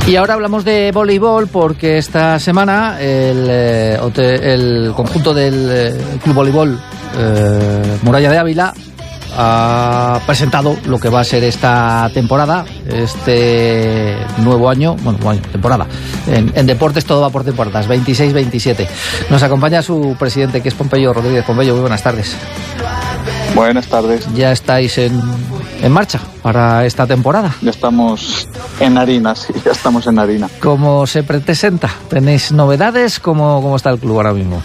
Y ahora hablamos de voleibol porque esta semana el conjunto del Club Voleibol Muralla de Ávila ha presentado lo que va a ser esta temporada, este nuevo año, temporada. En deportes todo va por temporadas, 26-27. Nos acompaña su presidente, que es Pompeyo Rodríguez. Pompeyo, muy buenas tardes. Buenas tardes. ¿Ya estáis en marcha para esta temporada? Ya estamos en harina, sí, ya estamos en harina. ¿Cómo se presenta? ¿Tenéis novedades? ¿Cómo está el club ahora mismo?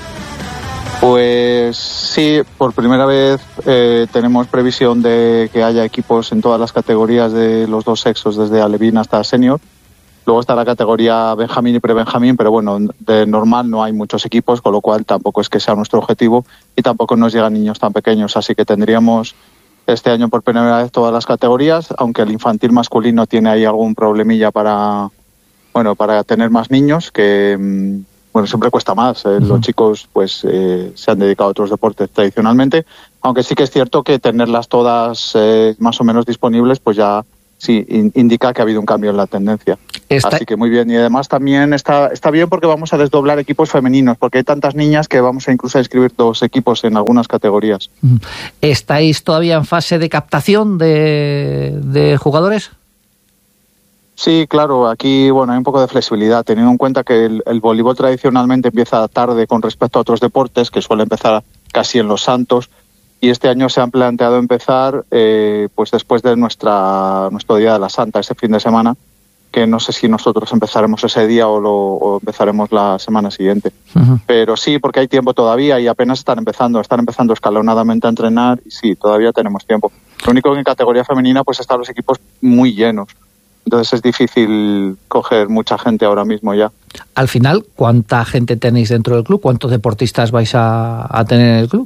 Pues sí, por primera vez tenemos previsión de que haya equipos en todas las categorías de los dos sexos, desde alevín hasta senior. Luego está la categoría Benjamín y Prebenjamín, pero bueno, de normal no hay muchos equipos, con lo cual tampoco es que sea nuestro objetivo y tampoco nos llegan niños tan pequeños, así que tendríamos este año por primera vez todas las categorías, aunque el infantil masculino tiene ahí algún problemilla para tener más niños, que siempre cuesta más. Los chicos pues se han dedicado a otros deportes tradicionalmente, aunque sí que es cierto que tenerlas todas más o menos disponibles, pues ya sí indica que ha habido un cambio en la tendencia. Así que muy bien. Y además también está bien porque vamos a desdoblar equipos femeninos, porque hay tantas niñas que vamos a incluso a inscribir 2 equipos en algunas categorías. ¿Estáis todavía en fase de captación de jugadores? Sí, claro, aquí hay un poco de flexibilidad, teniendo en cuenta que el voleibol tradicionalmente empieza tarde con respecto a otros deportes, que suele empezar casi en Los Santos, y este año se han planteado empezar pues después de nuestro Día de la Santa, ese fin de semana, que no sé si nosotros empezaremos ese día o empezaremos la semana siguiente. Uh-huh. Pero sí, porque hay tiempo todavía y apenas están empezando escalonadamente a entrenar, y sí, todavía tenemos tiempo. Lo único que en categoría femenina pues están los equipos muy llenos. Entonces es difícil coger mucha gente ahora mismo ya. Al final, ¿cuánta gente tenéis dentro del club? ¿Cuántos deportistas vais a tener en el club?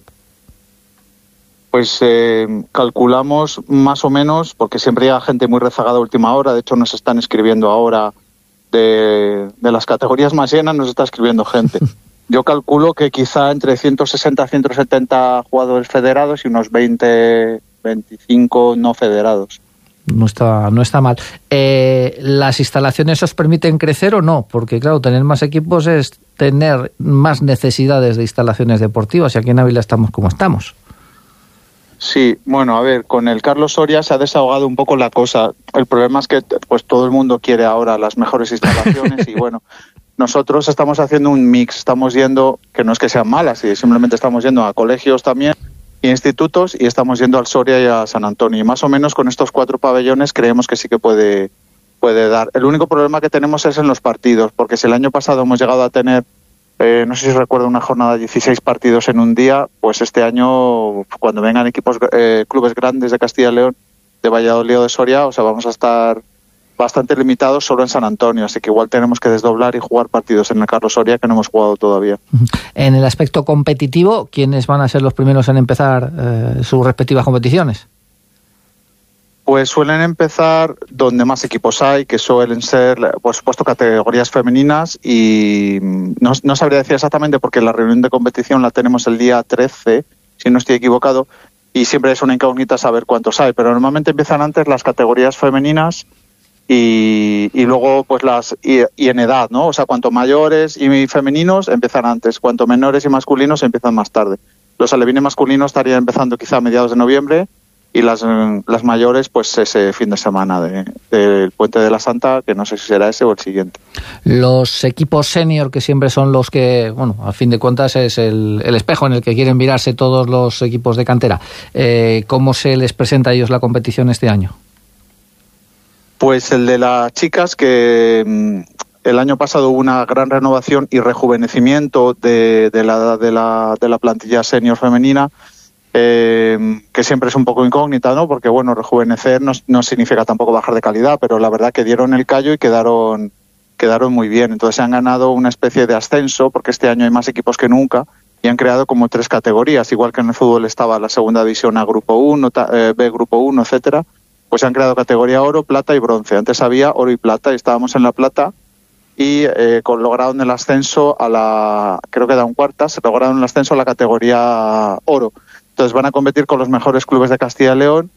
Pues calculamos más o menos, porque siempre hay gente muy rezagada a última hora. De hecho, nos están escribiendo ahora de las categorías más llenas, nos está escribiendo gente. Yo calculo que quizá entre 160 a 170 jugadores federados y unos 20, 25 no federados. No está mal. ¿Las instalaciones os permiten crecer o no? Porque claro, tener más equipos es tener más necesidades de instalaciones deportivas, y aquí en Ávila estamos como estamos. Sí, a ver, con el Carlos Soria se ha desahogado un poco la cosa. El problema es que pues todo el mundo quiere ahora las mejores instalaciones y nosotros estamos haciendo un mix, estamos yendo, que no es que sean malas, simplemente estamos yendo a colegios también, institutos, y estamos yendo al Soria y a San Antonio, y más o menos con estos 4 pabellones creemos que sí que puede dar. El único problema que tenemos es en los partidos, porque si el año pasado hemos llegado a tener no sé si recuerdo una jornada de 16 partidos en un día, pues este año cuando vengan equipos clubes grandes de Castilla y León, de Valladolid o de Soria, vamos a estar bastante limitados solo en San Antonio, así que igual tenemos que desdoblar y jugar partidos en el Carlos Soria que no hemos jugado todavía. En el aspecto competitivo, ¿quiénes van a ser los primeros en empezar sus respectivas competiciones? Pues suelen empezar donde más equipos hay, que suelen ser, por supuesto, categorías femeninas, y no sabría decir exactamente porque la reunión de competición la tenemos el día 13, si no estoy equivocado, y siempre es una incógnita saber cuántos hay, pero normalmente empiezan antes las categorías femeninas y luego pues y en edad, ¿no? Cuanto mayores y femeninos empiezan antes, cuanto menores y masculinos empiezan más tarde. Los alevines masculinos estarían empezando quizá a mediados de noviembre, y las mayores pues ese fin de semana del Puente de la Santa, que no sé si será ese o el siguiente. Los equipos senior, que siempre son los que, a fin de cuentas es el espejo en el que quieren mirarse todos los equipos de cantera, ¿cómo se les presenta a ellos la competición este año? Pues el de las chicas, que el año pasado hubo una gran renovación y rejuvenecimiento de la plantilla senior femenina, que siempre es un poco incógnita, ¿no? Porque rejuvenecer no significa tampoco bajar de calidad, pero la verdad que dieron el callo y quedaron muy bien. Entonces se han ganado una especie de ascenso, porque este año hay más equipos que nunca, y han creado como 3 categorías, igual que en el fútbol estaba la segunda división A Grupo 1, B Grupo 1, etcétera. Pues se han creado categoría oro, plata y bronce. Antes había oro y plata, y estábamos en la plata, y lograron el ascenso creo que eran cuartas, lograron el ascenso a la categoría oro. Entonces van a competir con los mejores clubes de Castilla y León,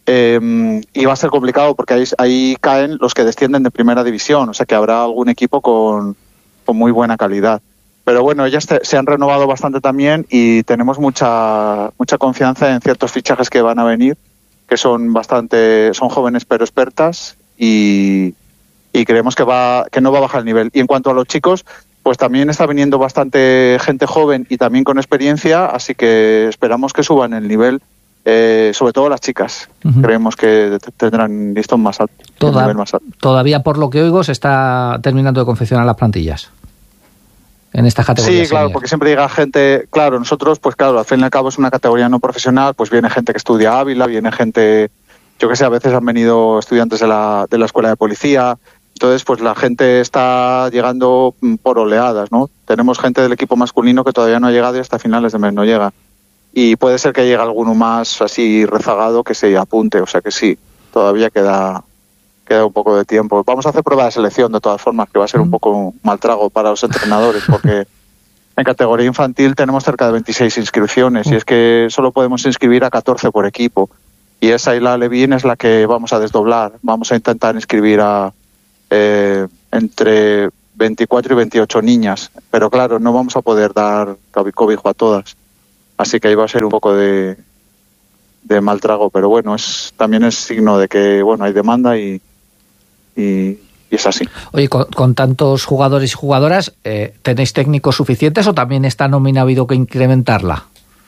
y va a ser complicado porque ahí caen los que descienden de primera división, o sea que habrá algún equipo con muy buena calidad. Pero bueno, ellas se han renovado bastante también y tenemos mucha confianza en ciertos fichajes que van a venir, que son jóvenes pero expertas y creemos que no va a bajar el nivel. Y en cuanto a los chicos, pues también está viniendo bastante gente joven y también con experiencia, así que esperamos que suban el nivel, sobre todo las chicas. Uh-huh. Creemos que tendrán listón más alto. Nivel más alto. Todavía, por lo que oigo, se está terminando de confeccionar las plantillas en estas categorías. Sí, claro, porque siempre llega gente, claro, nosotros, pues claro, al fin y al cabo es una categoría no profesional, pues viene gente que estudia Ávila, viene gente, yo que sé, a veces han venido estudiantes de la escuela de policía, entonces pues la gente está llegando por oleadas, ¿no? Tenemos gente del equipo masculino que todavía no ha llegado y hasta finales de mes no llega. Y puede ser que llegue alguno más así rezagado que se apunte, o sea que sí, todavía queda un poco de tiempo. Vamos a hacer prueba de selección de todas formas, que va a ser un poco mal trago para los entrenadores, porque en categoría infantil tenemos cerca de 26 inscripciones y es que solo podemos inscribir a 14 por equipo. Y esa y la Alevín es la que vamos a desdoblar. Vamos a intentar inscribir a entre 24 y 28 niñas, pero claro, no vamos a poder dar cobijo a todas. Así que ahí va a ser un poco de mal trago, pero bueno, también es signo de que bueno, hay demanda y es así. Oye, con tantos jugadores y jugadoras, ¿tenéis técnicos suficientes o también esta nómina ha habido que incrementarla?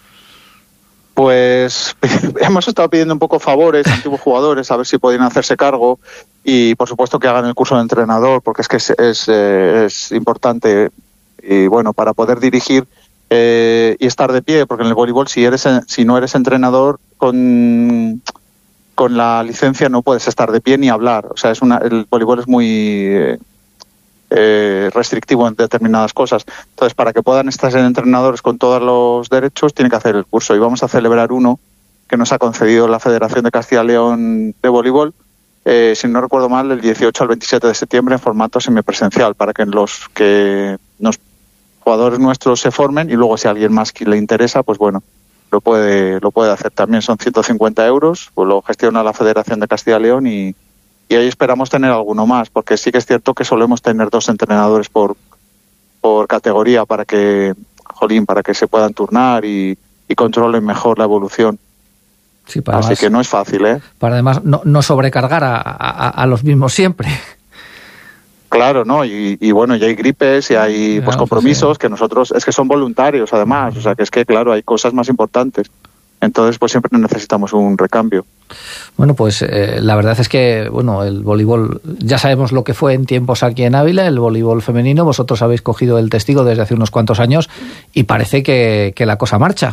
Pues hemos estado pidiendo un poco favores a antiguos jugadores, a ver si podían hacerse cargo y por supuesto que hagan el curso de entrenador, porque es que es importante y bueno, para poder dirigir y estar de pie, porque en el voleibol si no eres entrenador con la licencia no puedes estar de pie ni hablar, o sea, el voleibol es muy restrictivo en determinadas cosas, entonces para que puedan estar entrenadores con todos los derechos tienen que hacer el curso y vamos a celebrar uno que nos ha concedido la Federación de Castilla y León de Voleibol, si no recuerdo mal, el 18 al 27 de septiembre en formato semipresencial, para que los jugadores nuestros se formen y luego si a alguien más que le interesa, pues bueno, lo puede hacer también. Son 150 euros, pues lo gestiona la Federación de Castilla y León y ahí esperamos tener alguno más, porque sí que es cierto que solemos tener 2 entrenadores por categoría para que se puedan turnar y controlen mejor la evolución. Sí, así que no es fácil, ¿eh? Para además no sobrecargar a los mismos siempre. Claro, ¿no? Y bueno, ya hay gripes y hay pues compromisos que nosotros, es que son voluntarios además, o sea que es que claro, hay cosas más importantes. Entonces pues siempre necesitamos un recambio. Bueno, pues la verdad es que bueno, el voleibol, ya sabemos lo que fue en tiempos aquí en Ávila, el voleibol femenino, vosotros habéis cogido el testigo desde hace unos cuantos años y parece que la cosa marcha.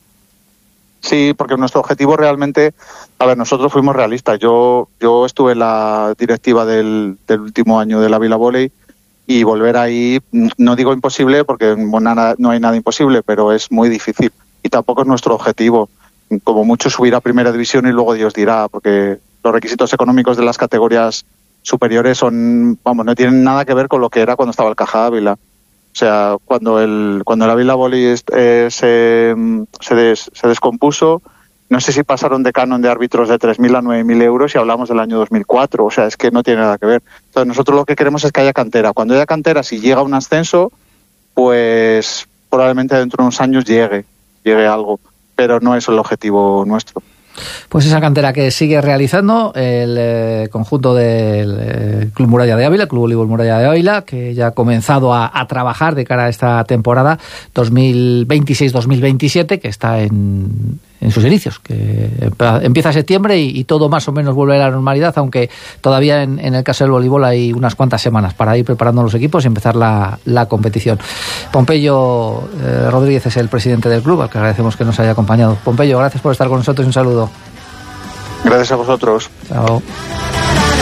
Sí, porque nuestro objetivo realmente, a ver, nosotros fuimos realistas. Yo estuve en la directiva del último año del Ávila Volley y volver ahí, no digo imposible porque no hay nada imposible, pero es muy difícil y tampoco es nuestro objetivo. Como mucho subir a primera división y luego Dios dirá, porque los requisitos económicos de las categorías superiores no tienen nada que ver con lo que era cuando estaba el Caja Ávila. O sea, cuando el Ávila Volley se descompuso, no sé si pasaron de canon de árbitros de 3.000 a 9.000 euros y hablamos del año 2004. O sea, es que no tiene nada que ver. Entonces, nosotros lo que queremos es que haya cantera. Cuando haya cantera, si llega un ascenso, pues probablemente dentro de unos años llegue algo. Pero no es el objetivo nuestro. Pues esa cantera que sigue realizando el conjunto del Club Muralla de Ávila, Club Voleibol Muralla de Ávila, que ya ha comenzado a trabajar de cara a esta temporada 2026-2027, que está en sus inicios, que empieza septiembre y todo más o menos vuelve a la normalidad, aunque todavía en el caso del voleibol hay unas cuantas semanas para ir preparando los equipos y empezar la competición. Pompeyo Rodríguez es el presidente del club, al que agradecemos que nos haya acompañado. Pompeyo, gracias por estar con nosotros y un saludo. Gracias a vosotros. Chao.